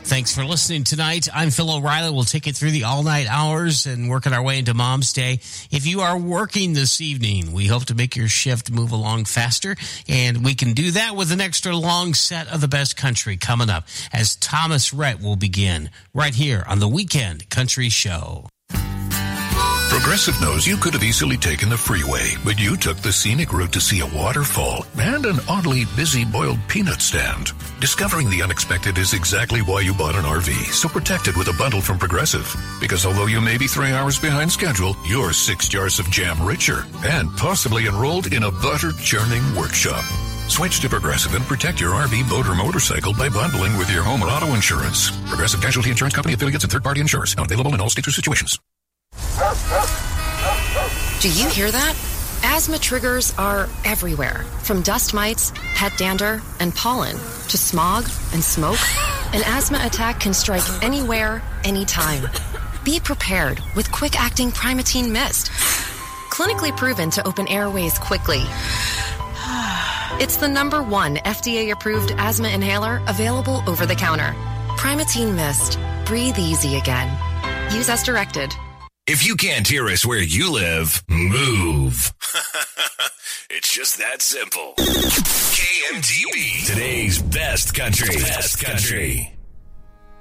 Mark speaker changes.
Speaker 1: Thanks for listening tonight. I'm Phil O'Reilly. We'll take it through the all-night hours and working our way into Mom's Day. If you are working this evening, we hope to make your shift move along faster, and we can do that with an extra long set of the best country coming up as Thomas Rhett will begin right here on the Weekend Country Show.
Speaker 2: Progressive knows you could have easily taken the freeway, but you took the scenic route to see a waterfall and an oddly busy boiled peanut stand. Discovering the unexpected is exactly why you bought an RV, so protect it with a bundle from Progressive. Because although you may be 3 hours behind schedule, you're 6 jars of jam richer and possibly enrolled in a butter churning workshop. Switch to Progressive and protect your RV, boat, or motorcycle by bundling with your home and auto insurance. Progressive Casualty Insurance Company, affiliates, and third-party insurers. Not available in all states or situations.
Speaker 3: Do you hear that? Asthma triggers are everywhere, from dust mites, pet dander, and pollen, to smog and smoke. An asthma attack can strike anywhere, anytime. Be prepared with quick-acting Primatene Mist. Clinically proven to open airways quickly. It's the #1 FDA-approved asthma inhaler available over the counter. Primatene Mist. Breathe easy again. Use as directed.
Speaker 4: If you can't hear us where you live, move. It's just that simple. KMTB, today's best country. Best country.